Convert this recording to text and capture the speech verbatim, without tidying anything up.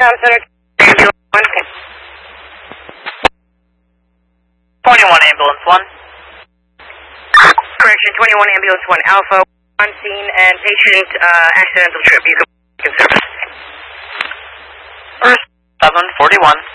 Com Center, twenty-one Ambulance one. correction, twenty-one Ambulance one Alpha, on scene and patient uh, accidental trip. You can service. First seven forty-one.